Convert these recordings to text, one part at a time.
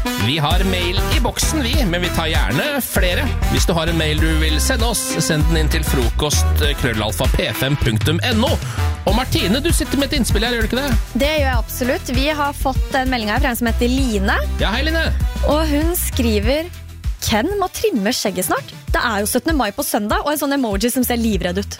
Vi har mail i boksen, men vi tar gjerne flere. Hvis du har en mail du vil sende oss, send den inn til frokost@p5.no. Og Martine, du sitter med et innspill her, gjør du ikke det? Det gjør jeg absolutt. Vi har fått en melding her fra en som heter Line. Ja, hei Line. Og hun skriver: Ken må trimme skjegget snart. Det er jo 17. mai på søndag, og en sånn emoji som ser livredd ut.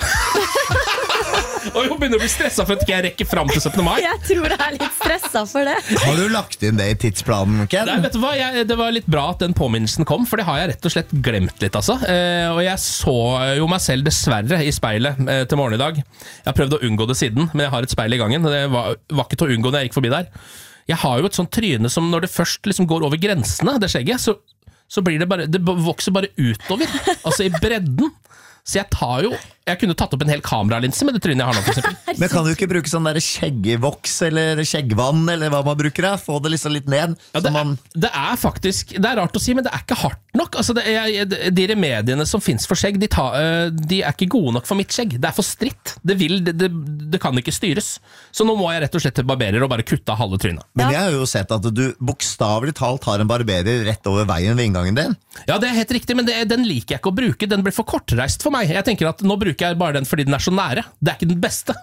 Og hun begynner å bli stresset for at ikke jeg rekker frem til 17. mai. Jeg tror jeg er litt stresset for det. Har du lagt inn det i tidsplanen, Ken? Nei, vet du hva? Det var litt bra at den påminnelsen kom, for det har jeg rett og slett glemt litt, altså. Og jeg så jo meg selv dessverre i speilet til morgen i dag. Jeg har prøvd å unngå det siden, men jeg har et speil i gangen. Det var ikke til å unngå når jeg gikk forbi der. Jeg har jo et sånt tryne som når det først liksom går over grensene, det skjegget, så blir det vokser bare utover, altså i bredden. Så jeg kunne tatt opp en hel kameralinse med det trynet jeg har nå, for eksempel. Men kan du ikke bruke sånn der skjeggvoks eller skjeggvann, eller hva man bruker da? Få det liksom litt ned? Ja, det er faktisk, det er rart å si, men det er ikke hardt nok. Altså, de remediene som finnes for skjegg, de er ikke gode nok for mitt skjegg. Det er for stritt. Det kan ikke styres. Så nå må jeg rett og slett til barberer og bare kutte av halve trynet. Men jeg har jo sett at du bokstavelig talt har en barberer rett over veien ved inngangen din. Ja, det er helt riktig, men den liker jeg ikke å bruke. Den blir for kortreist for meg. Jeg tenker at nå bruker jeg bare den fordi den er så nære. Det er ikke den beste.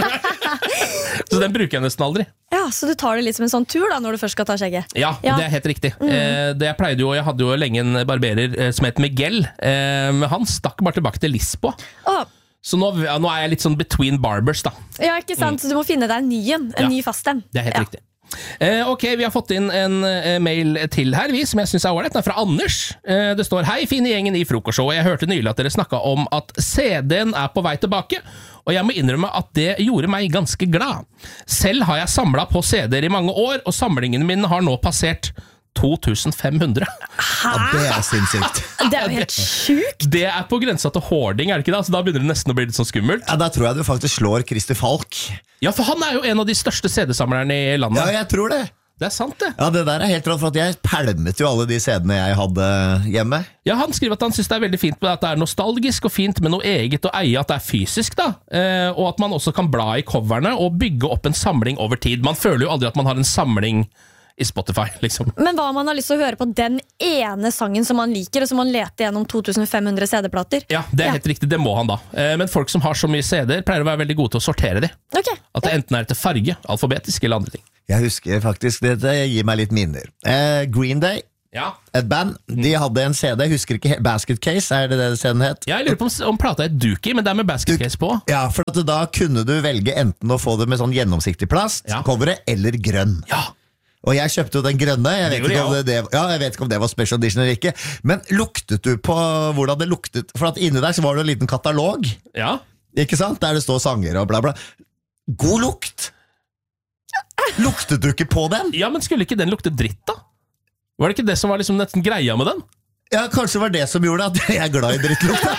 Så den bruker jeg nesten aldri. Ja, så du tar det litt som en sånn tur da, når du først skal ta skjegget? Ja, det er helt riktig. Jeg hadde jo lenge en barberer som het Miguel. Han stakk bare tilbake til Lisboa. Så nå er jeg litt sånn between barbers da. Ja, ikke sant? Så du må finne deg en ny fast en. Det er helt riktig. Ok, vi har fått inn en mail til her, som jeg synes er ålreit. Den er fra Anders. Det står: Hei, fine gjengen i frokostshow. Jeg hørte nylig at dere snakket om at CD-en er på vei tilbake, og jeg må innrømme at det gjorde meg ganske glad. Selv har jeg samlet på CD-er i mange år, og samlingen min har nå passert 2500. Ja, det er sinnssykt. Det er jo helt sjukt. Det er på grensa til hoarding, er det ikke da? Så da begynner det nesten å bli litt sånn skummelt. Ja, da tror jeg du faktisk slår Christer Falk. Ja, for han er jo en av de største CD-samlerne i landet. Ja, jeg tror det. Det er sant, det. Ja, det der er helt rått, for at jeg pælmet jo alle de CD-ene jeg hadde hjemme. Ja, han skriver at han synes det er veldig fint med at det er nostalgisk og fint med noe eget å eie, at det er fysisk da, og at man også kan bla i coverne og bygge opp en samling over tid. Man føler jo aldri at man har en samling i Spotify, liksom. Men hva om man har lyst til å høre på den ene sangen som man liker, og som man leter gjennom 2500 CD-plater? Ja, det er helt riktig, det må han da. Men folk som har så mye CD-er pleier å være veldig gode til å sortere de. Okay. At det enten er til farge, alfabetisk eller andre ting. Jeg husker faktisk, det gir meg litt minner. Green Day, et band, de hadde en CD, jeg husker ikke, Basket Case, er det CD-en het? Ja, jeg lurer på om plata er Dookie, men det er med Basket Case på. Ja, for at da kunne du velge enten å få det med sånn gjennomsiktig plast, coveret, eller grønn. Ja. Og jeg kjøpte jo den grønne. Jeg vet ikke om det var special edition eller ikke. Men luktet du på hvordan det luktet? For at inni der så var det en liten katalog. Ja. Ikke sant? Der det står sanger og bla bla. God lukt. Luktet du ikke på den? Ja, men skulle ikke den lukte dritt da? Var det ikke det som var liksom nesten greia med den? Ja, kanskje var det som gjorde at jeg er glad i drittlukta.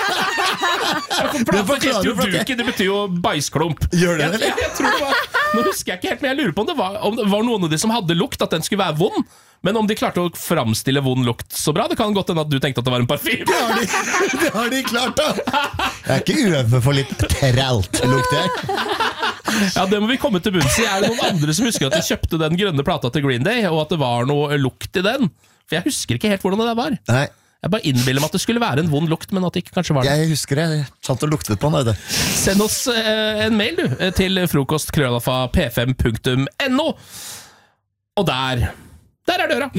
Det betyr jo bæsjklump. Gjør det, eller? Jeg tror det var, nå husker jeg ikke helt, men jeg lurer på om det var noen av de som hadde lukt, at den skulle være vond. Men om de klarte å framstille vond lukt så bra, det kan godt hende at du tenkte at det var en parfyme. Det har de klart da. Jeg er ikke uøvende for litt tralt lukt her. Ja, det må vi komme til bunns i. Er det noen andre som husker at de kjøpte den grønne plata til Green Day, og at det var noe lukt i den? For jeg husker ikke helt hvordan det der var. Nei. Jeg bare innbiller meg at det skulle være en vond lukt, men at det ikke kanskje var det. Jeg husker det, jeg satt og luktet på den. Send oss en mail du, til frokost@p5.no. Og der er døra.